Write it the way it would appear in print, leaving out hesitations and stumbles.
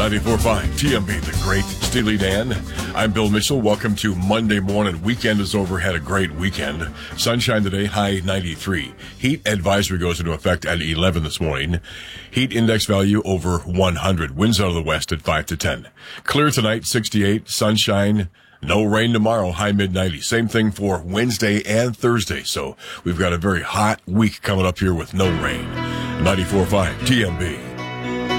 94.5 TMB, the great Steely Dan. I'm Bill Mitchell. Welcome to Monday morning. Weekend is over. Had a great weekend. Sunshine today, high 93. Heat advisory goes into effect at 11 this morning. Heat index value over 100. Winds out of the west at 5 to 10. Clear tonight, 68. Sunshine. No rain tomorrow, high mid-90s. Same thing for Wednesday and Thursday. So we've got a very hot week coming up here with no rain. 94.5 TMB.